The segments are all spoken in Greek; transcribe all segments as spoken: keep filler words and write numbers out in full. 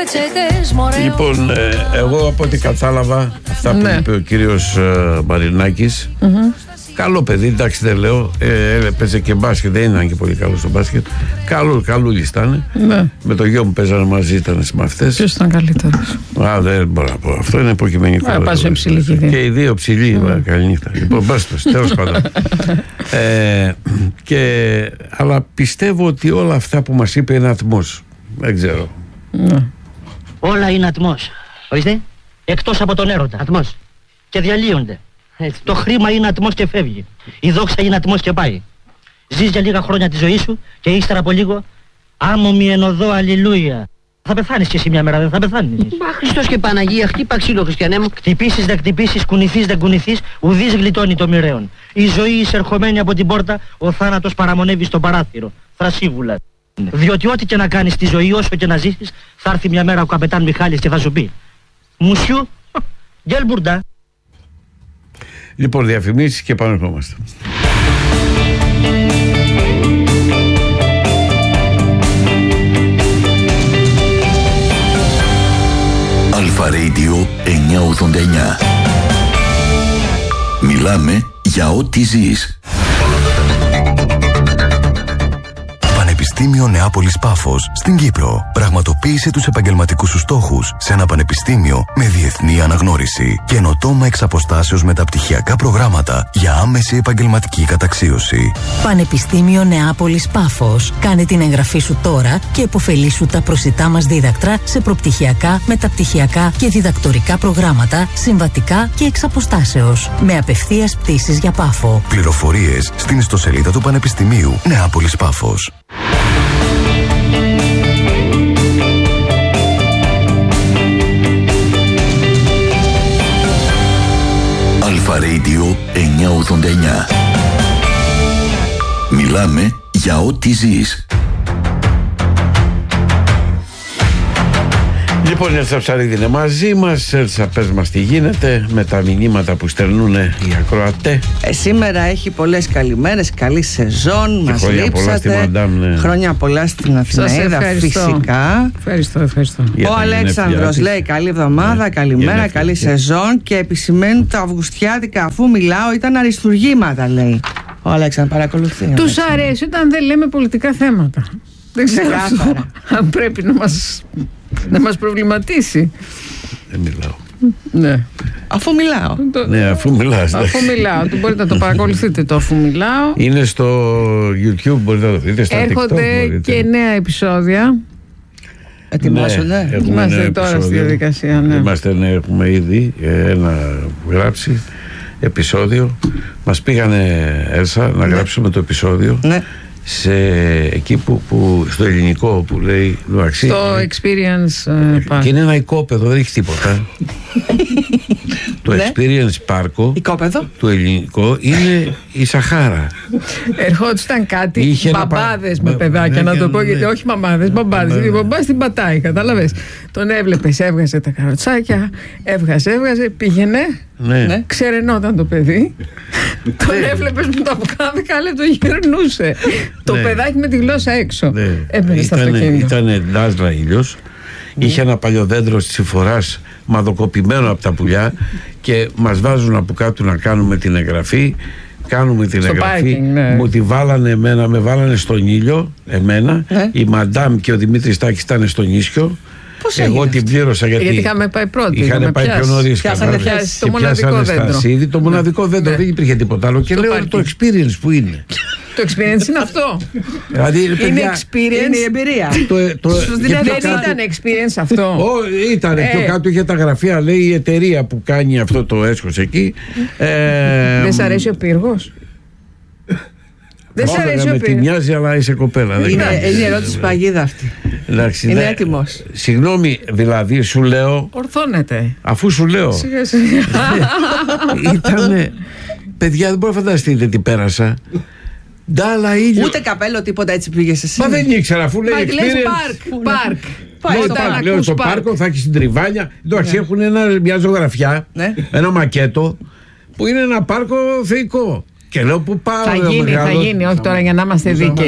Λοιπόν, ε, εγώ από ό,τι κατάλαβα αυτά που ναι. είπε ο κύριος ε, Μαρινάκης, mm-hmm. καλό παιδί, εντάξει δεν λέω, ε, έπαιζε και μπάσκετ, δεν ήταν και πολύ καλό στο μπάσκετ. Καλό, καλούλης ήταν. Ναι. Με το γιο μου παίζανε μαζί, ήταν συμμαθητές. Ποιος ήταν καλύτερος? Α, δεν μπορώ να πω. Αυτό είναι υποκειμενικό. Α, πας ψηλή και, και οι δύο ψηλοί. Mm. Καληνύχτα. Λοιπόν, μπάστος, τέλος πάντων. ε, και, αλλά πιστεύω ότι όλα αυτά που μας είπε είναι ατμός. Δεν ξέρω. Mm. Όλα είναι ατμός. Ορίστε. Εκτός από τον έρωτα. Ατμός. Και διαλύονται. Έτσι. Το χρήμα είναι ατμός και φεύγει. Η δόξα είναι ατμός και πάει. Ζεις για λίγα χρόνια τη ζωή σου και ύστερα από λίγο άμμο μη ενωδώ αλληλούια. Θα πεθάνεις και εσύ μια μέρα, δεν θα πεθάνεις? Μα Χριστός και Παναγία, χτύπα ξύλο χριστιανέ μου. Χτυπήσεις δεν χτυπήσεις, κουνηθείς δεν κουνηθείς, ουδής γλιτώνει το μοιραίον. Η ζωή εισερχομένη από την πόρτα, ο θάνατος παραμονεύει στο παράθυρο. Θρασίβουλα. Διότι ό,τι και να κάνεις στη ζωή, όσο και να ζήσεις, θα έρθει μια μέρα ο καπετάν Μιχάλης και θα σου πει Μουσιού, γκέλμπουρντα. Λοιπόν, διαφημίσεις και επανερχόμαστε. Αλφα Radio εννιακόσια ογδόντα εννιά. Μιλάμε για ό,τι ζεις. Πανεπιστήμιο Νεάπολης Πάφος στην Κύπρο. Πραγματοποίησε τους επαγγελματικούς σου στόχους σε ένα πανεπιστήμιο με διεθνή αναγνώριση. Καινοτόμα εξ αποστάσεως μεταπτυχιακά προγράμματα για άμεση επαγγελματική καταξίωση. Πανεπιστήμιο Νεάπολης Πάφος. Κάνε την εγγραφή σου τώρα και επωφελήσου τα προσιτά μας δίδακτρα σε προπτυχιακά, μεταπτυχιακά και διδακτορικά προγράμματα, συμβατικά και εξ αποστάσεως. Με απευθείας πτήσεις για Πάφο. Πληροφορίες στην ιστοσελίδα του Πανεπιστημίου Νεάπολης Πάφος. Αλφα Radio εννιακόσια ογδόντα εννιά. Μιλάμε για ό,τι ζεις. Λοιπόν, η Έλσα Ψαρίδη είναι μαζί μας. Έλσα, πες μας τι γίνεται με τα μηνύματα που στερνούν οι ακροατές. Ε, σήμερα έχει πολλές καλημέρες, καλή σεζόν, μας χρόνια λείψατε. Πολλά στη Μαντάμ, ναι. Χρόνια πολλά στην Αθηναίδα, φυσικά. Ευχαριστώ, ευχαριστώ. Ο Αλέξανδρος λέει καλή εβδομάδα, ναι, καλημέρα, καλή σεζόν και επισημαίνει τα αυγουστιάτικα αφού μιλάω ήταν αριστουργήματα, λέει. Ο Αλέξανδρος παρακολουθεί. Τους αρέσει όταν δεν λέμε πολιτικά θέματα. Δεν ξέρω αν πρέπει να μας, να μας προβληματίσει. Δεν μιλάω. Ναι. Αφού μιλάω. Ναι, αφού μιλάς. Αφού μιλάω. Μπορείτε να το παρακολουθείτε το αφού μιλάω. Είναι στο YouTube, μπορείτε να το δείτε. Στα έρχονται TikTok, και νέα επεισόδια. Ετοιμάζονται. Ναι, είμαστε τώρα στη διαδικασία. Ναι. Είμαστε, ναι, έχουμε ήδη ένα γράψει επεισόδιο. Μας πήγανε, Έλσα, να ναι. γράψουμε το επεισόδιο. Ναι. Σε εκεί που, που στο ελληνικό που λέει Λουαξί, στο Experience Park. Και είναι ένα οικόπεδο, δεν έχει τίποτα. Το ναι. Experience Park το ελληνικό είναι η Σαχάρα. Ερχόντουσαν κάτι μπαμπάδες πα... με παιδάκια, ναι, να το πω, γιατί όχι μαμάδες, μπαμπάδες. Η μπαμπάς την πατάει, κατάλαβες. Τον έβλεπες, έβγαζε τα καροτσάκια, έβγαζε, έβγαζε, πήγαινε. Ναι. Ξερενόταν το παιδί. Τον έβλεπες με το από δέκα λεπτό γυρνούσε. Το ναι. παιδάκι με τη γλώσσα έξω. Ναι. Έπαιρνε στα αυτοκίνητα. Ήταν ντάζλα ήλιος. Ναι. Είχε ένα παλιό δέντρο της Συμφοράς μαδοκοπημένο από τα πουλιά και μας βάζουν από κάτω να κάνουμε την εγγραφή. Κάνουμε την στο εγγραφή. Parking, ναι. Μου τη βάλανε εμένα, με βάλανε στον ήλιο. Εμένα. Ναι. Η Μαντάμ και ο Δημήτρης Τάκης ήταν στον ίσιο. Πώς εγώ την πλήρωσα γιατί, γιατί είχαμε πάει πρώτοι. Είχαν πάει πιο νωρίς. Πιάσανε το μοναδικό δέντρο. Στασίδι, το μοναδικό ναι. δέντρο, ναι. δεν υπήρχε τίποτα άλλο. Και λέω το experience που είναι. Το experience είναι αυτό. Δηλαδή, είναι παιδιά, experience. Είναι η εμπειρία. Το, το, δηλαδή δεν ήταν experience αυτό. Oh, ήταν. Ε. Πιο κάτω είχε τα γραφεία, λέει η εταιρεία που κάνει αυτό το έσχος εκεί. ε, δεν σ' αρέσει ο πύργος? Δεν σ' αρέσει ο πύργος? Με τη μοιάζει, αλλά είσαι κοπέλα. Είναι, είναι η ερώτηση παγίδα αυτή. Εντάξει, είναι ναι, έτοιμος. Συγγνώμη, δηλαδή σου λέω. Ορθώνεται. Αφού σου λέω. Σιγά σιγά. Ήτανε. Παιδιά, δεν μπορώ να φανταστείτε τι πέρασα. Ντάλα ήλιο. Ούτε καπέλο, τίποτα, έτσι πήγες εσύ. Μα δεν ήξερα, αφού λέει experience. Πάρκ. Πάρκ. Λέω στο πάρκο θα έχει την τριβάνια. Εντάξει, έχουν μια ζωγραφιά, ένα μακέτο που είναι ένα πάρκο θεϊκό. Και λέω που πάω. Θα γίνει, θα γίνει, όχι τώρα για να είμαστε δίκαιοι.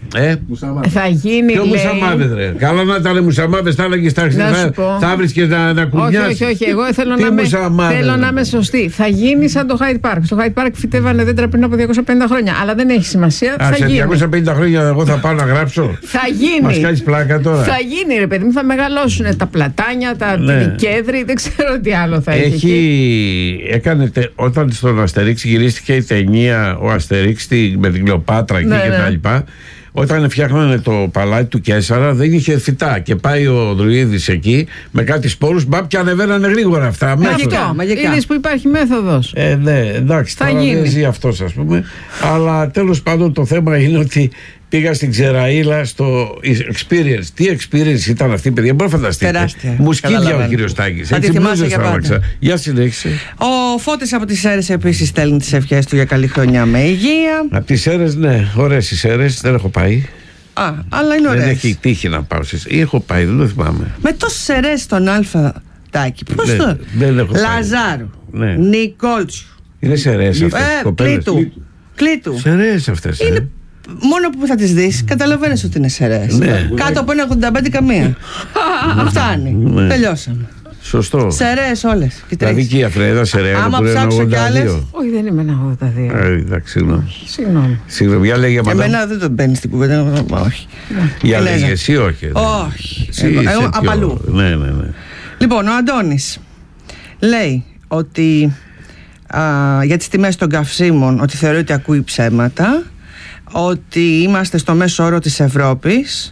Ε, θα γίνει. Ποιο μουσαμάδες, ρε. Καλά να ήταν μουσαμάδες, θα έλεγε στα αρχίδια. Θα βρίσκες να, να κουνιάσεις. Όχι, όχι, όχι. Εγώ θέλω να, με, θέλω να είμαι σωστή. Θα γίνει σαν το Hyde Park. Στο Hyde Park φυτεύανε δέντρα πριν από διακόσια πενήντα χρόνια. Αλλά δεν έχει σημασία. Α, θα σε γίνει. διακόσια πενήντα χρόνια εγώ θα πάω να γράψω. Θα γίνει. Μας κάνεις πλάκα τώρα. Θα γίνει, ρε παιδί μου, θα μεγαλώσουν τα πλατάνια, τα ναι. κέδροι, δεν ξέρω τι άλλο θα έχει. Έχει. Έκανε, όταν στον Αστερίξ γυρίστηκε η ταινία ο Αστερίξ με την Κλεοπάτρα ναι, και ναι. κτλ. Όταν φτιάχνανε το παλάτι του Καίσαρα δεν είχε φυτά και πάει ο Δρουίδης εκεί με κάτι σπόρους, μπαπ και ανεβαίνανε γρήγορα αυτά. Μαγικά, μαγικά. Είδες που υπάρχει μέθοδος. Ε, ναι, εντάξει, θα τώρα γίνει. Δεν ζει αυτός, ας πούμε. Αλλά τέλος πάντων το θέμα είναι ότι πήγα στην Ξεραΐλα στο experience. Τι experience ήταν αυτή, παιδιά, μπορεί να φανταστείτε. Τεράστια. Μουσκίδια ο κύριος Τάκης. Θα τη θυμάσαι για πάντα. Για συνέχισε. Ο Φώτης από τις Σέρρες επίσης στέλνει τις ευχές του για καλή χρονιά με υγεία. Από τις Σέρρες, ναι, ωραίες οι Σέρρες, δεν έχω πάει. Α, αλλά είναι ωραίες. Δεν έχει τύχει να πάω στις. Έχω πάει, δεν το θυμάμαι. Με τόσες Σέρρες στον Αλφα Τάκη. Πώς ναι, το. Λαζάρου, ναι. Νικόλτσου. Είναι Σέρρες αυτές. Ε, κλήτου. Κλήτου. Σέρρες αυτές. Είναι... Ε. Μόνο που θα τις δεις, καταλαβαίνεις ότι είναι Σέρρες. Ναι. Κάτω από ένα ογδόντα πέντε καμία. Φτάνει. Ναι. Τελειώσαμε. Σωστό. Σέρρες όλες. Δηλαδή και η Αφρέδα Σερέα άμα ψάξω κι άλλες. Όχι, δεν είμαι ένα ογδόντα δύο. Ε, εντάξει, συγγνώμη. Συγγνώμη. Συγγνώμη, για λέγε μαντά. Εμένα δεν τον παίρνεις την κουβέντα. Όχι. Για λέγε εσύ, όχι. Όχι. Εγώ απαλού. Ναι, ναι, ναι. Λοιπόν, ο Αντώνης λέει ότι για τις τιμές των καυσίμων ότι θεωρεί ότι ακούει ψέματα, ότι είμαστε στο μέσο όρο της Ευρώπης,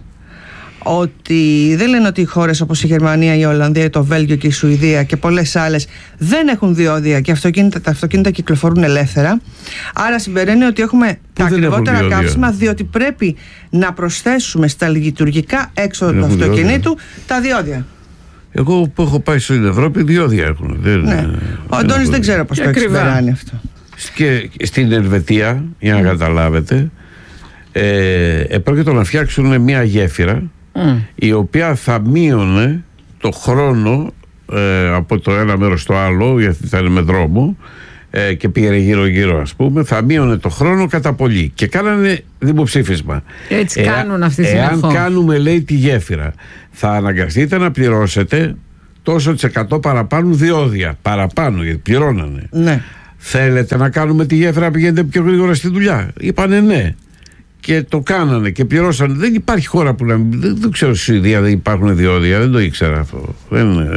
ότι δεν λένε ότι οι χώρες όπως η Γερμανία, η Ολλανδία, το Βέλγιο και η Σουηδία και πολλές άλλες δεν έχουν διόδια και αυτοκίνητα, τα αυτοκίνητα κυκλοφορούν ελεύθερα. Άρα συμπεραίνει ότι έχουμε που τα ακριβότερα καύσιμα, διότι πρέπει να προσθέσουμε στα λειτουργικά έξοδα του αυτοκινήτου διόδια. Τα διόδια. Εγώ που έχω πάει στην Ευρώπη, διόδια έχουν. Δεν, ναι. Ο Αντώνης δεν ξέρω πώς το εξυπηράνει αυτό. Και στην Ελβετία, για να mm. καταλάβετε, ε, επρόκειτο να φτιάξουν μια γέφυρα mm. η οποία θα μείωνε το χρόνο ε, από το ένα μέρος στο άλλο, γιατί ήταν με δρόμο ε, και πήγαινε γύρω γύρω, ας πούμε, θα μείωνε το χρόνο κατά πολύ και κάνανε δημοψήφισμα. Έτσι ε, κάνουν αυτοί οι Εάν συνεχώς. κάνουμε, λέει, τη γέφυρα, θα αναγκαστείτε να πληρώσετε τόσο τις εκατό παραπάνω διόδια, παραπάνω, γιατί πληρώνανε. Ναι. Θέλετε να κάνουμε τη γέφυρα να πηγαίνετε πιο γρήγορα στη δουλειά? Είπανε ναι. Και το κάνανε και πληρώσανε. Δεν υπάρχει χώρα που να μην. Δεν, δεν ξέρω στη Σουηδία δεν υπάρχουν διόδια. Δεν το ήξερα αυτό. Δεν είναι.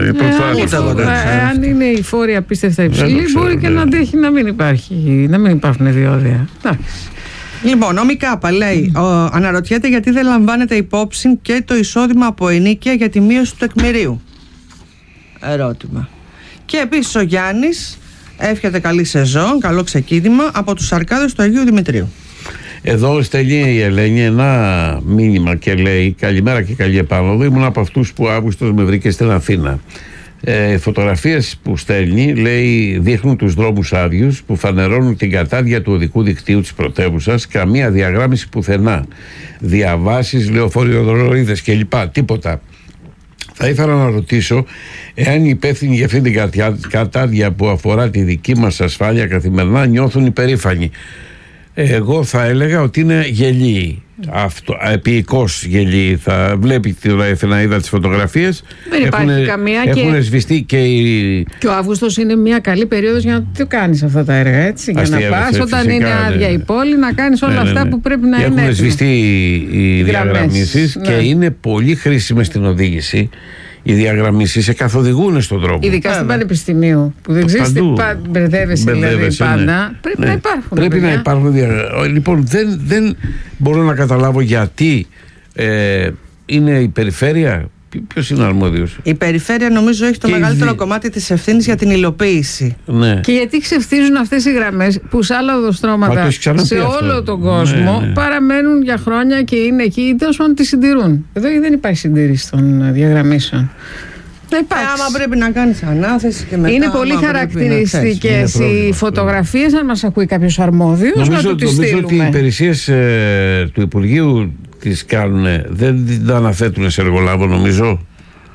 Ε, αν είναι η φόρη απίστευτα υψηλή, μπορεί και να αντέχει να μην υπάρχει. Να μην υπάρχουν διόδια. Λοιπόν, ο Μικάπα λέει, ο, αναρωτιέται γιατί δεν λαμβάνεται υπόψη και το εισόδημα από ενοίκια για τη μείωση του τεκμηρίου. Ερώτημα. Και επίσης ο Γιάννης εύχεται καλή σεζόν, καλό ξεκίνημα από τους Αρκάδες του Αγίου Δημητρίου. Εδώ στέλνει η Ελένη ένα μήνυμα και λέει καλημέρα και καλή επάνωδο. Ήμουν από αυτούς που Αύγουστος με βρήκε στην Αθήνα. Ε, φωτογραφίες που στέλνει, λέει, δείχνουν τους δρόμους άδειους που φανερώνουν την κατάδια του οδικού δικτύου της πρωτεύουσας, καμία διαγράμμιση πουθενά, διαβάσεις, λεωφορειοδροίδες κλπ. Τίποτα. Θα ήθελα να ρωτήσω εάν οι υπεύθυνοι για αυτή την κατάδια που αφορά τη δική μας ασφάλεια καθημερινά νιώθουν υπερήφανοι. Εγώ θα έλεγα ότι είναι γελοί. Αυτό, επίοικος γελοί. Θα βλέπει την εφημερίδα τις φωτογραφίες. Δεν υπάρχει έχουνε, καμία έχουν και... σβηστεί και οι... Και ο Αύγουστος είναι μια καλή περίοδος για να το κάνεις αυτά τα έργα, έτσι. Για να πας όταν φυσικά, είναι άδεια ναι. η πόλη να κάνεις όλα ναι, ναι, ναι. αυτά που πρέπει να και είναι. Έχουν σβηστεί οι, οι διαγραμμίσεις ναι. και είναι πολύ χρήσιμες στην οδήγηση. Οι διαγραμμίσεις σε καθοδηγούν στον δρόμο. Ειδικά στην Πανεπιστημίου που δεν ξέρεις τι μπερδεύεσαι δηλαδή πάντα. Ναι. Πρέπει ναι. να υπάρχουν. Πρέπει παιδιά. να υπάρχουν. Δια... Λοιπόν, δεν, δεν μπορώ να καταλάβω γιατί ε, είναι η περιφέρεια. Ποιος είναι αρμόδιος? Η περιφέρεια νομίζω έχει το και μεγαλύτερο δι... κομμάτι της ευθύνης για την υλοποίηση. Ναι. Και γιατί ξεφτίζουν αυτές οι γραμμές που σε άλλα οδοστρώματα σε όλο αυτό. τον κόσμο ναι, ναι. παραμένουν για χρόνια και είναι εκεί, τέλος πάντων τη συντηρούν. Εδώ δεν υπάρχει συντήρηση των διαγραμμίσεων. Δεν υπάρχει. Ε, άμα πρέπει να κάνεις ανάθεση και μετά. Είναι πολύ χαρακτηριστικές οι φωτογραφίες. Αν μας ακούει κάποιος αρμόδιος, νομίζω, να του τις στείλουμε. Νομίζω ότι οι υπηρεσίες ε, του Υπουργείου τις κάνουν, δεν τα αναθέτουν σε εργολάβο, νομίζω.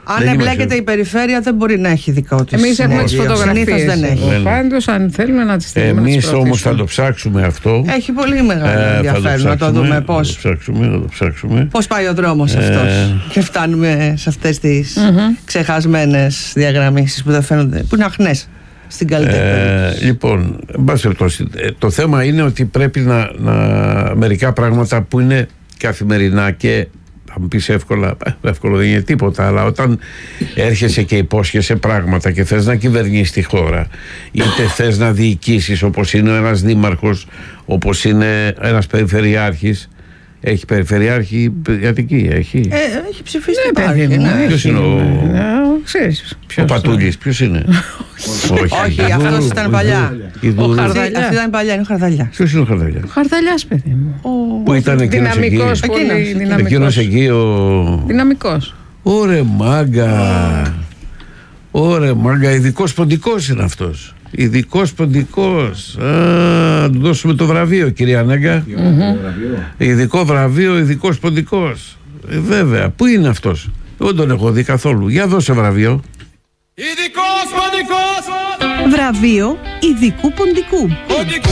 Αν εμπλέκεται η περιφέρεια, δεν μπορεί να έχει δικό της. Εμείς έχουμε τις φωτογραφίες. Δεν έχει. Πάντως, αν θέλουμε να τις στείλουμε. Εμείς όμως θα το ψάξουμε αυτό. Έχει πολύ μεγάλο ε, ενδιαφέρον το να το δούμε πώς. Θα το ψάξουμε, θα το ψάξουμε. Πώς πάει ο δρόμος ε... αυτός. Και φτάνουμε σε αυτές τις mm-hmm. ξεχασμένες διαγραμμίσεις που δεν φαίνονται, που είναι αχνές. Στην ε, λοιπόν, το θέμα είναι ότι πρέπει να, να μερικά πράγματα που είναι καθημερινά και θα μου πεις εύκολα, εύκολο δεν είναι τίποτα, αλλά όταν έρχεσαι και υπόσχεσαι πράγματα και θες να κυβερνήσεις τη χώρα, είτε θες να διοικήσεις όπως είναι ένας δήμαρχος, όπως είναι ένας περιφερειάρχης. Έχει περιφερειάρχη η Αττική, έχει. Ε, έχει ψηφίσει την Πάρχη. Ποιος είναι ο... Ξέρεις. Ο Πατούλης, ποιος είναι? Όχι, αυτός ήταν παλιά. Αυτή ήταν παλιά, είναι ο Χαρδαλιάς. Ποιος είναι ο Χαρδαλιάς? Ο Χαρδαλιάς, παιδί μου. Που ήταν εκείνος εκεί. Εκείνος εκεί ο... Δυναμικός. Ωρε μάγκα. Ωρε μάγκα, ειδικός ποντικός είναι αυτός. Ειδικός ποντικός. Α, του δώσουμε το βραβείο, κυρία Νέγκα. Mm-hmm. Ειδικό βραβείο, ειδικός ποντικός. Ε, βέβαια, πού είναι αυτός? Δεν τον έχω δει καθόλου. Για δώσε βραβείο. Ειδικός ποντικός. Βραβείο ειδικού ποντικού.